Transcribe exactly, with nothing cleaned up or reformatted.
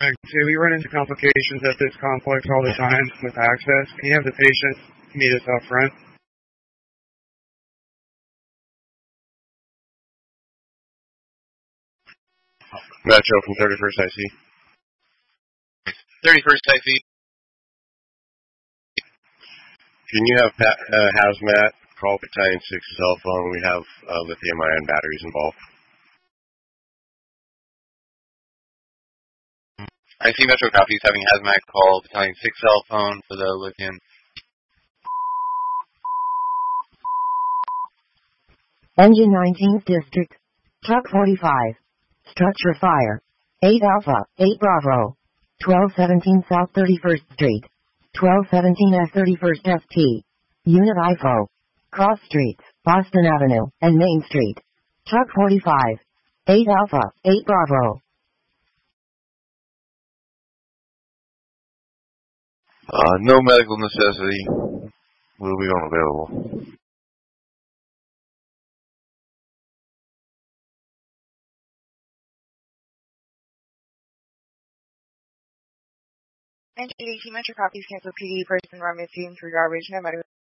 Okay, we run into complications at this complex all the time with access. Can you have the patient meet us up front? Metro from thirty-first I C. thirty-first I C. Can you have Pat, uh, Hazmat call Battalion six cell phone? We have uh, lithium-ion batteries involved. I C Metro copies having Hazmat call Battalion six cell phone for the lithium. Engine nineteenth District. Truck forty-five. Structure fire. eight Alpha, eight Bravo. twelve seventeen South thirty-first Street. twelve seventeen F thirty-first F T. Unit I F O. Cross Streets, Boston Avenue, and Main Street. Truck forty-five. eight Alpha, eight Bravo. Uh, no medical necessity. Will be unavailable. Engine eighteen Metro copies cancel P D person run missing through garbage, no medical